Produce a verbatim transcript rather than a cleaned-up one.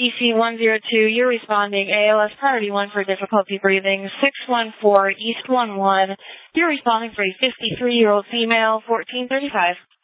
E C one zero two, you're responding A L S priority one for difficulty breathing. six one four East one one, you're responding for a fifty-three-year-old female, fourteen thirty-five.